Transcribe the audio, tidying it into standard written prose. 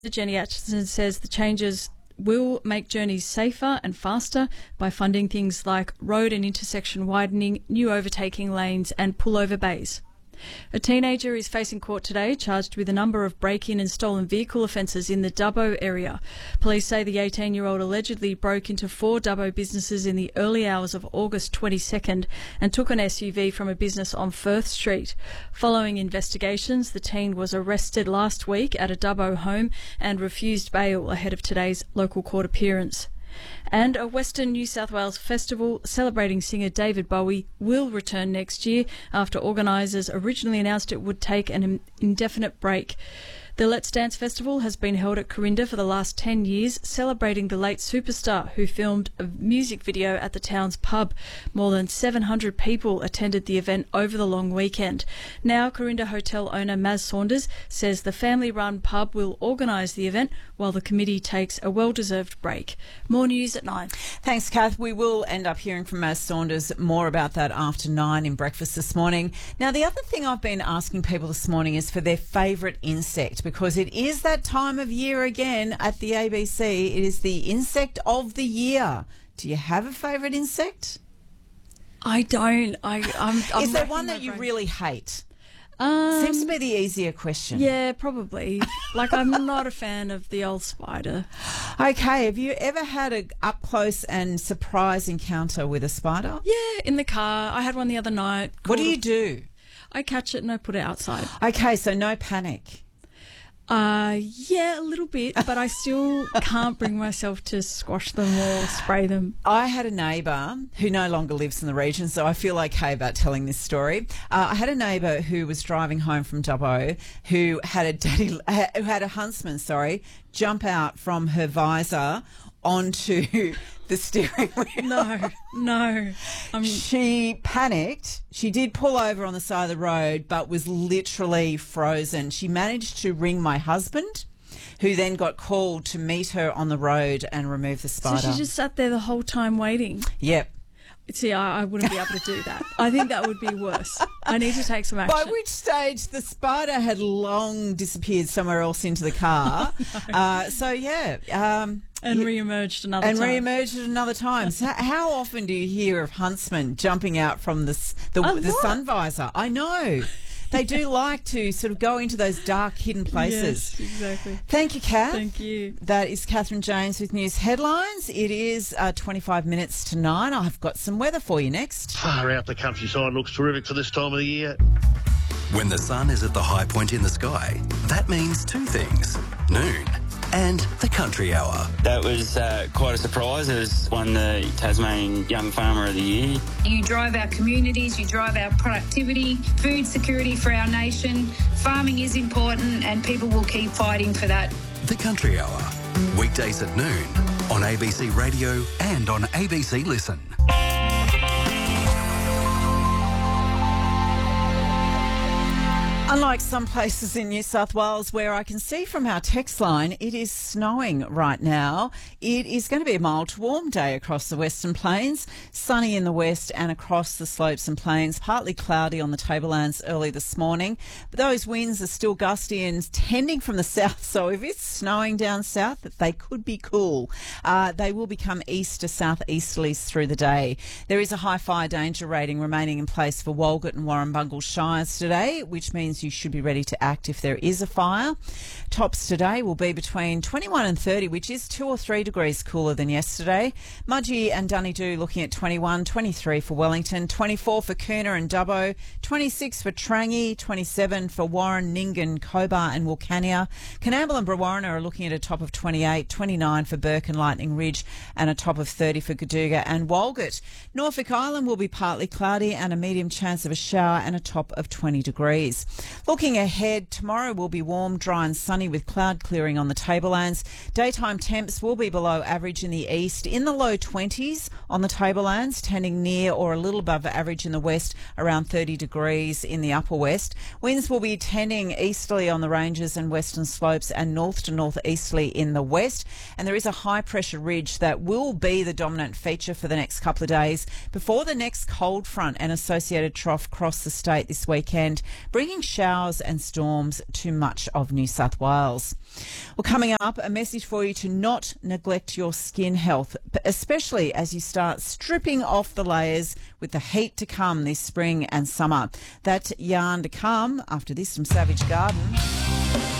Jenny Atchison says the changes will make journeys safer and faster by funding things like road and intersection widening, new overtaking lanes and pullover bays. A teenager is facing court today charged with a number of break-in and stolen vehicle offences in the Dubbo area. Police say the 18-year-old allegedly broke into 4 Dubbo businesses in the early hours of August 22nd and took an SUV from a business on Firth Street. Following investigations, the teen was arrested last week at a Dubbo home and refused bail ahead of today's local court appearance. And a Western New South Wales festival celebrating singer David Bowie will return next year after organisers originally announced it would take an indefinite break. The Let's Dance Festival has been held at Corinda for the last 10 years, celebrating the late superstar who filmed a music video at the town's pub. More than 700 people attended the event over the long weekend. Now, Corinda hotel owner Maz Saunders says the family-run pub will organise the event while the committee takes a well-deserved break. More news at 9. Thanks, Kath. We will end up hearing from Maz Saunders more about that after 9 in breakfast this morning. Now, the other thing I've been asking people this morning is for their favourite insect, because it is that time of year again at the ABC. It is the insect of the year. Do you have a favourite insect? I don't. Is there one that you really hate? Seems to be the easier question. Yeah, probably. Like, I'm not a fan of the old spider. Okay, have you ever had a up-close and surprise encounter with a spider? Yeah, in the car. I had one the other night. What do you do? I catch it and I put it outside. Okay, so no panic. Yeah, a little bit, but I still can't bring myself to squash them or spray them. I had a neighbour who no longer lives in the region, so I feel okay about telling this story. I had a neighbour who was driving home from Dubbo who had a huntsman, jump out from her visor onto the steering wheel. No. She panicked. She did pull over on the side of the road, but was literally frozen. She managed to ring my husband, who then got called to meet her on the road and remove the spider. So she just sat there the whole time waiting? Yep. See, I wouldn't be able to do that. I think that would be worse. I need to take some action. By which stage the spider had long disappeared somewhere else into the car. And re-emerged another time. And re-emerged at another time. So how often do you hear of huntsmen jumping out from the sun visor? I know. They do like to sort of go into those dark, hidden places. Yes, exactly. Thank you, Kath. Thank you. That is Catherine James with News Headlines. It is 25 minutes to 9. I've got some weather for you next. Far out, the countryside looks terrific for this time of the year. When the sun is at the high point in the sky, that means 2 things: noon and the Country Hour. That was quite a surprise. It was won the Tasmanian Young Farmer of the Year. You drive our communities, you drive our productivity, food security for our nation. Farming is important and people will keep fighting for that. The Country Hour, weekdays at noon on ABC Radio and on ABC Listen. Unlike some places in New South Wales where I can see from our text line, it is snowing right now. It is going to be a mild to warm day across the Western Plains, sunny in the west and across the slopes and plains, partly cloudy on the tablelands early this morning. But those winds are still gusty and tending from the south, so if it's snowing down south, they could be cool. They will become east to southeasterlies through the day. There is a high fire danger rating remaining in place for Walgett and Warrumbungle Shires today, which means you should be ready to act if there is a fire. Tops today will be between 21 and 30, which is 2 or 3 degrees cooler than yesterday. Mudgee and Dunedoo looking at 21, 23 for Wellington, 24 for Coona and Dubbo, 26 for Trangie, 27 for Warren, Nyngan, Cobar and Wilcannia. Coonamble and Brewarrina are looking at a top of 28, 29 for Burke and Lightning Ridge and a top of 30 for Gaduga and Walgett. Norfolk Island will be partly cloudy and a medium chance of a shower and a top of 20 degrees. Looking ahead, tomorrow will be warm, dry and sunny with cloud clearing on the tablelands. Daytime temps will be below average in the east, in the low 20s on the tablelands, tending near or a little above average in the west, around 30 degrees in the upper west. Winds will be tending easterly on the ranges and western slopes and north to northeasterly in the west. And there is a high pressure ridge that will be the dominant feature for the next couple of days before the next cold front and associated trough cross the state this weekend, bringing showers showers and storms to much of New South Wales. Well, coming up, a message for you to not neglect your skin health, especially as you start stripping off the layers with the heat to come this spring and summer. That yarn to come after this from Savage Garden.